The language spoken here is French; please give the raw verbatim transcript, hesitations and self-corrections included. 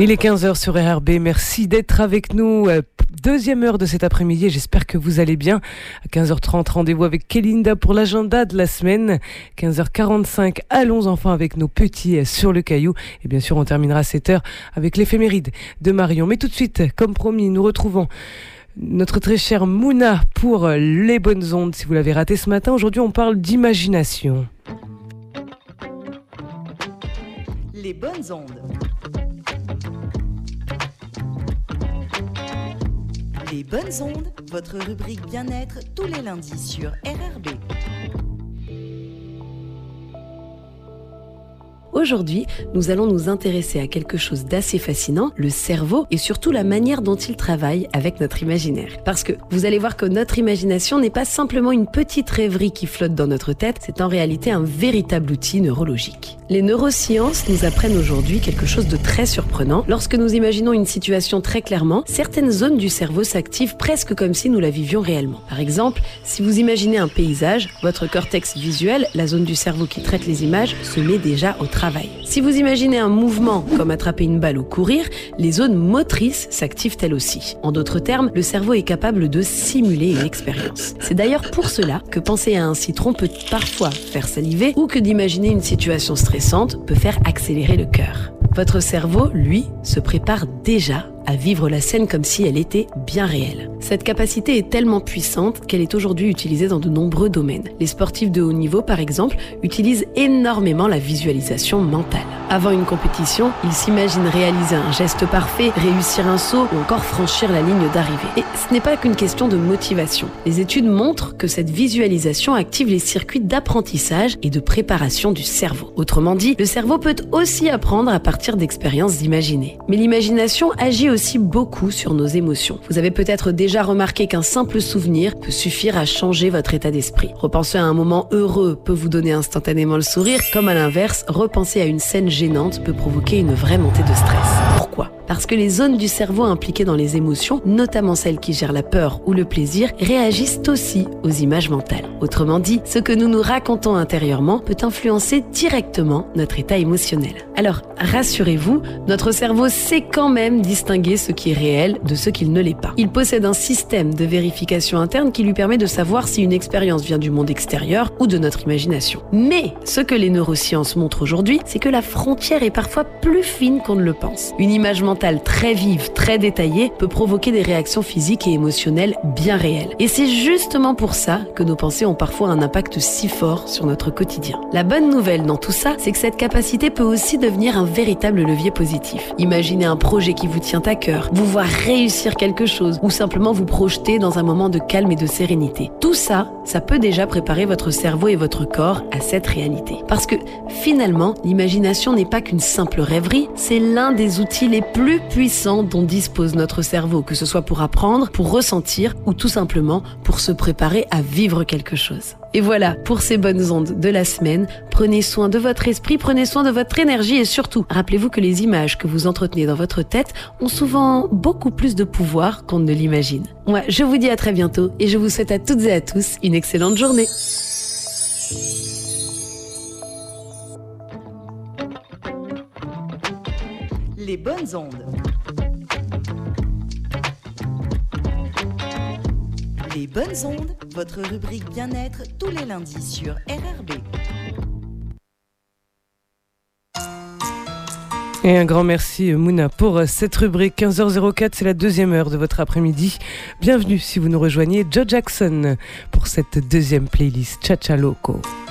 Il est quinze heures sur R R B, merci d'être avec nous. Deuxième heure de cet après-midi, j'espère que vous allez bien. À quinze heures trente, rendez-vous avec Kélinda pour l'agenda de la semaine. quinze heures quarante-cinq, allons enfin avec nos petits sur le caillou. Et bien sûr, on terminera à sept heures avec l'éphéméride de Marion. Mais tout de suite, comme promis, nous retrouvons notre très chère Mouna pour les bonnes ondes. Si vous l'avez raté ce matin, aujourd'hui on parle d'imagination. Les bonnes ondes. Les bonnes ondes, votre rubrique bien-être tous les lundis sur R R B. Aujourd'hui, nous allons nous intéresser à quelque chose d'assez fascinant, le cerveau et surtout la manière dont il travaille avec notre imaginaire. Parce que vous allez voir que notre imagination n'est pas simplement une petite rêverie qui flotte dans notre tête, c'est en réalité un véritable outil neurologique. Les neurosciences nous apprennent aujourd'hui quelque chose de très surprenant. Lorsque nous imaginons une situation très clairement, certaines zones du cerveau s'activent presque comme si nous la vivions réellement. Par exemple, si vous imaginez un paysage, votre cortex visuel, la zone du cerveau qui traite les images, se met déjà au travail. Si vous imaginez un mouvement comme attraper une balle ou courir, les zones motrices s'activent elles aussi. En d'autres termes, le cerveau est capable de simuler une expérience. C'est d'ailleurs pour cela que penser à un citron peut parfois faire saliver ou que d'imaginer une situation stressante peut faire accélérer le cœur. Votre cerveau, lui, se prépare déjà à vivre la scène comme si elle était bien réelle. Cette capacité est tellement puissante qu'elle est aujourd'hui utilisée dans de nombreux domaines. Les sportifs de haut niveau, par exemple, utilisent énormément la visualisation mentale. Avant une compétition, ils s'imaginent réaliser un geste parfait, réussir un saut ou encore franchir la ligne d'arrivée. Et ce n'est pas qu'une question de motivation. Les études montrent que cette visualisation active les circuits d'apprentissage et de préparation du cerveau. Autrement dit, le cerveau peut aussi apprendre à partir d'expériences imaginées. Mais l'imagination agit aussi beaucoup sur nos émotions. Vous avez peut-être déjà remarqué qu'un simple souvenir peut suffire à changer votre état d'esprit. Repenser à un moment heureux peut vous donner instantanément le sourire, comme à l'inverse, repenser à une scène gênante peut provoquer une vraie montée de stress. Pourquoi ? Parce que les zones du cerveau impliquées dans les émotions, notamment celles qui gèrent la peur ou le plaisir, réagissent aussi aux images mentales. Autrement dit, ce que nous nous racontons intérieurement peut influencer directement notre état émotionnel. Alors, rassurez-vous, notre cerveau sait quand même distinguer ce qui est réel de ce qui ne l'est pas. Il possède un système de vérification interne qui lui permet de savoir si une expérience vient du monde extérieur ou de notre imagination. Mais ce que les neurosciences montrent aujourd'hui, c'est que la frontière est parfois plus fine qu'on ne le pense. Une image mentale très vive, très détaillée, peut provoquer des réactions physiques et émotionnelles bien réelles. Et c'est justement pour ça que nos pensées ont parfois un impact si fort sur notre quotidien. La bonne nouvelle dans tout ça, c'est que cette capacité peut aussi devenir un véritable levier positif. Imaginez un projet qui vous tient à cœur, vous voir réussir quelque chose ou simplement vous projeter dans un moment de calme et de sérénité. Tout ça, ça peut déjà préparer votre cerveau et votre corps à cette réalité. Parce que finalement, l'imagination n'est pas qu'une simple rêverie, c'est l'un des outils les plus puissants dont dispose notre cerveau, que ce soit pour apprendre, pour ressentir ou tout simplement pour se préparer à vivre quelque chose. Et voilà, pour ces bonnes ondes de la semaine, prenez soin de votre esprit, prenez soin de votre énergie et surtout, rappelez-vous que les images que vous entretenez dans votre tête ont souvent beaucoup plus de pouvoir qu'on ne l'imagine. Moi, je vous dis à très bientôt et je vous souhaite à toutes et à tous une excellente journée. Les bonnes ondes. Les bonnes ondes, votre rubrique bien-être tous les lundis sur R R B. Et un grand merci Mouna pour cette rubrique. quinze heures zéro quatre, c'est la deuxième heure de votre après-midi. Bienvenue si vous nous rejoignez, Joe Jackson pour cette deuxième playlist Cha Cha Loco.